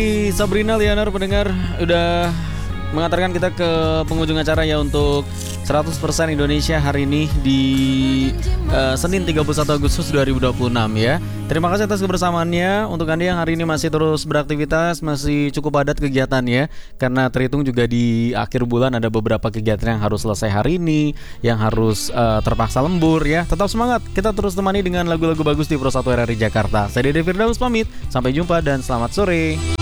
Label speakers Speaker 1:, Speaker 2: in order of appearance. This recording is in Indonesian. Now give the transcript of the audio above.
Speaker 1: Sabrina Lianar pendengar udah mengantarkan kita ke penghujung acara ya untuk 100% Indonesia hari ini di Senin 31 Agustus 2026 ya. Terima kasih atas kebersamaannya. Untuk Anda yang hari ini masih terus beraktivitas, masih cukup padat kegiatannya, karena terhitung juga di akhir bulan ada beberapa kegiatan yang harus selesai hari ini, yang harus terpaksa lembur ya. Tetap semangat, kita terus temani dengan lagu-lagu bagus di Pro 1 RRI Jakarta. Saya Dede Firdaus pamit, sampai jumpa dan selamat sore.